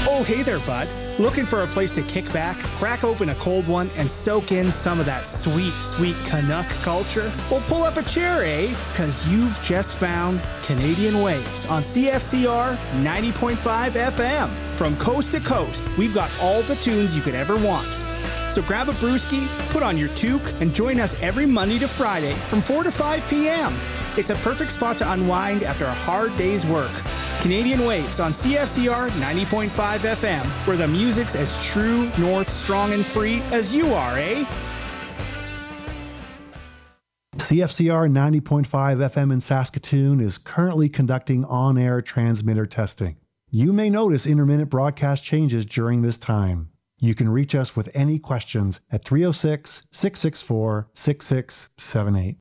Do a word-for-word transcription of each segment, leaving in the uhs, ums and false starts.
Oh, hey there, bud. Looking for a place to kick back, crack open a cold one, and soak in some of that sweet, sweet Canuck culture? Well, pull up a chair, eh? Because you've just found Canadian Waves on C F C R ninety point five F M. From coast to coast, we've got all the tunes you could ever want. So grab a brewski, put on your toque, and join us every Monday to Friday from four to five p.m. It's a perfect spot to unwind after a hard day's work. Canadian Waves on C F C R ninety point five F M, where the music's as true, north, strong, and free as you are, eh? C F C R ninety point five F M in Saskatoon is currently conducting on-air transmitter testing. You may notice intermittent broadcast changes during this time. You can reach us with any questions at three oh six, six six four, six six seven eight.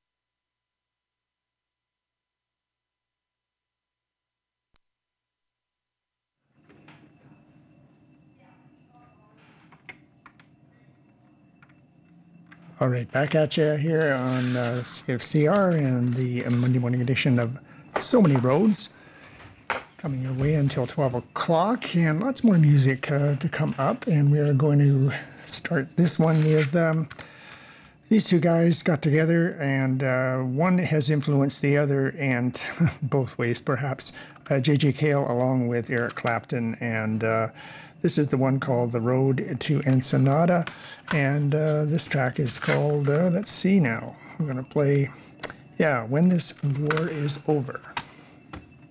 All right, back at you here on uh, C F C R and the Monday morning edition of So Many Roads. Coming your way until twelve o'clock, and lots more music uh, to come up. And we are going to start this one with um, these two guys got together, and uh, one has influenced the other, and both ways perhaps. Uh, J J Cale along with Eric Clapton, and uh, this is the one called The Road to Ensenada, and uh, this track is called, uh, let's see now, we're going to play, yeah, When This War Is Over.